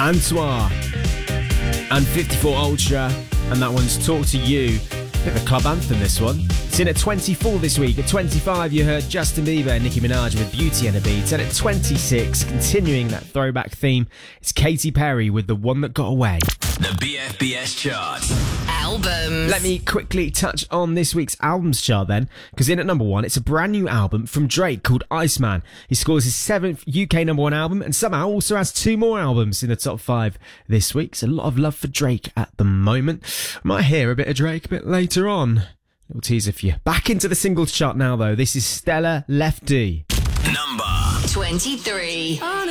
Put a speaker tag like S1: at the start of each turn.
S1: Antoine and 54 Ultra, and that one's Talk to You. Bit of a club anthem, this one. It's in at 24 this week. At 25, you heard Justin Bieber and Nicki Minaj with Beauty and a Beat. And at 26, continuing that throwback theme, it's Katy Perry with The One That Got Away.
S2: The BFBS chart.
S3: Albums.
S1: Let me quickly touch on this week's albums chart then, because in at number 1, it's a brand new album from Drake called Iceman. He scores his 7th UK number 1 album and somehow also has 2 more albums in the top 5 this week. So a lot of love for Drake at the moment. Might hear a bit of Drake a bit later on. Little teaser for you. Back into the singles chart now though. This is Stella Lefty.
S2: Number
S3: 23.